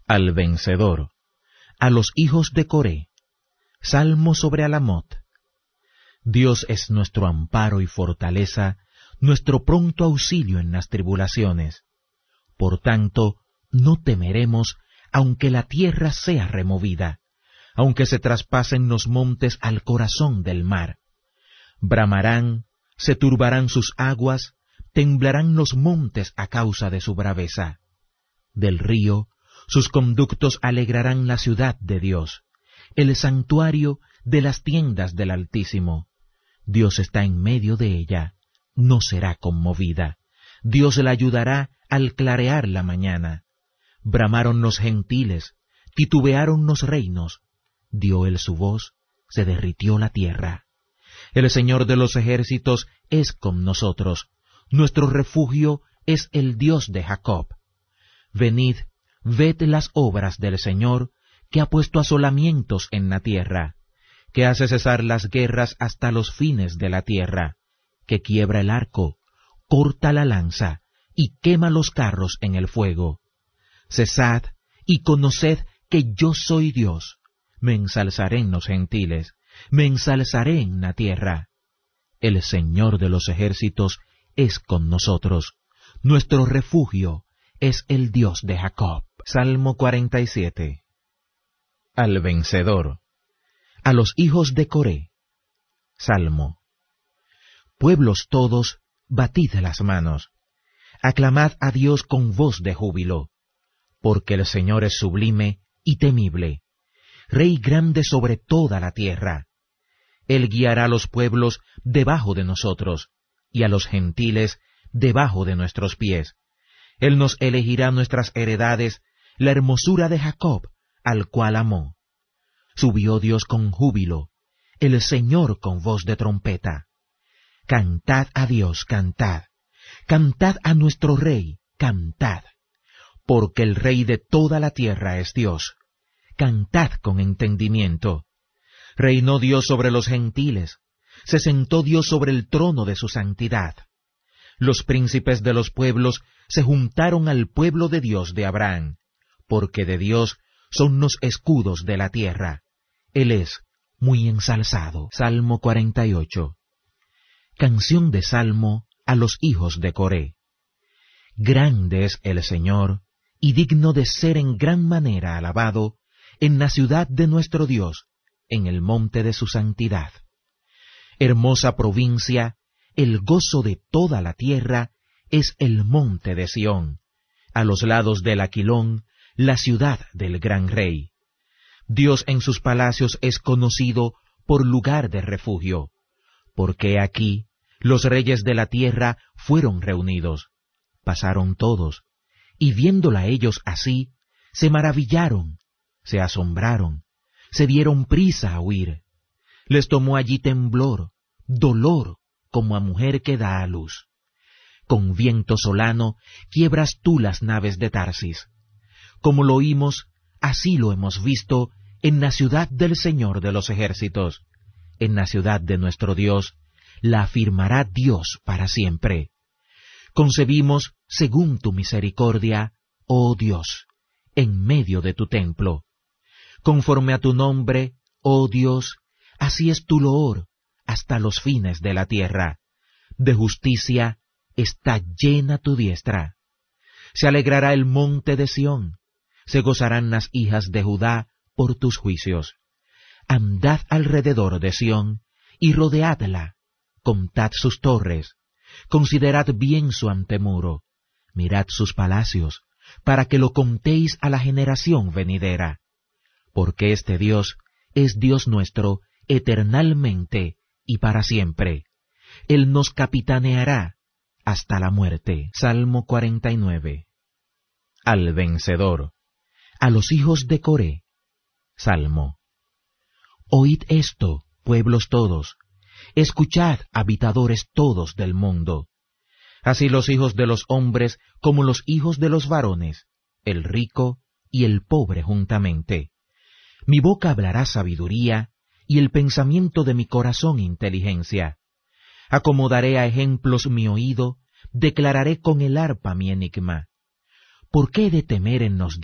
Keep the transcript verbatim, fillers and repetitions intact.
Al vencedor, a los hijos de Coré, salmo sobre Alamot. Dios es nuestro amparo y fortaleza, nuestro pronto auxilio en las tribulaciones. Por tanto, no temeremos, aunque la tierra sea removida, aunque se traspasen los montes al corazón del mar. Bramarán, se turbarán sus aguas, temblarán los montes a causa de su braveza. Del río, sus conductos alegrarán la ciudad de Dios, el santuario de las tiendas del Altísimo. Dios está en medio de ella, no será conmovida. Dios la ayudará al clarear la mañana. Bramaron los gentiles, titubearon los reinos. Dio él su voz, se derritió la tierra. El Señor de los ejércitos es con nosotros. Nuestro refugio es el Dios de Jacob. Venid, ved las obras del Señor, que ha puesto asolamientos en la tierra, que hace cesar las guerras hasta los fines de la tierra, que quiebra el arco, corta la lanza, y quema los carros en el fuego. Cesad y conoced que yo soy Dios. Me ensalzaré en los gentiles, me ensalzaré en la tierra. El Señor de los ejércitos es con nosotros. Nuestro refugio es el Dios de Jacob. Salmo cuarenta y siete. Al vencedor, a los hijos de Coré. Salmo. Pueblos todos, batid las manos. Aclamad a Dios con voz de júbilo, porque el Señor es sublime y temible, Rey grande sobre toda la tierra. Él guiará a los pueblos debajo de nosotros, y a los gentiles debajo de nuestros pies. Él nos elegirá nuestras heredades, la hermosura de Jacob, al cual amó. Subió Dios con júbilo, el Señor con voz de trompeta. Cantad a Dios, cantad. Cantad a nuestro Rey, cantad. Porque el Rey de toda la tierra es Dios. Cantad con entendimiento. Reinó Dios sobre los gentiles. Se sentó Dios sobre el trono de su santidad. Los príncipes de los pueblos se juntaron al pueblo de Dios de Abraham, porque de Dios son los escudos de la tierra. Él es muy ensalzado. Salmo cuarenta y ocho. Canción de Salmo a los hijos de Coré. Grande es el Señor, y digno de ser en gran manera alabado, en la ciudad de nuestro Dios, en el monte de su santidad. Hermosa provincia, el gozo de toda la tierra, es el monte de Sión, a los lados del Aquilón, la ciudad del gran rey. Dios en sus palacios es conocido por lugar de refugio, porque aquí los reyes de la tierra fueron reunidos. Pasaron todos, y viéndola ellos así, se maravillaron, se asombraron, se dieron prisa a huir. Les tomó allí temblor, dolor, como a mujer que da a luz. Con viento solano quiebras tú las naves de Tarsis. Como lo oímos, así lo hemos visto en la ciudad del Señor de los ejércitos. En la ciudad de nuestro Dios, la afirmará Dios para siempre. Concebimos según tu misericordia, oh Dios, en medio de tu templo. Conforme a tu nombre, oh Dios, así es tu loor hasta los fines de la tierra. De justicia está llena tu diestra. Se alegrará el monte de Sión, se gozarán las hijas de Judá por tus juicios. Andad alrededor de Sión y rodeadla, contad sus torres, considerad bien su antemuro, mirad sus palacios, para que lo contéis a la generación venidera. Porque este Dios es Dios nuestro eternalmente y para siempre. Él nos capitaneará hasta la muerte. Salmo cuarenta y nueve. Al vencedor, a los hijos de Coré. Salmo. Oíd esto, pueblos todos, escuchad, habitadores todos del mundo. Así los hijos de los hombres como los hijos de los varones, el rico y el pobre juntamente. Mi boca hablará sabiduría, y el pensamiento de mi corazón inteligencia. Acomodaré a ejemplos mi oído, declararé con el arpa mi enigma. ¿Por qué he de temer en los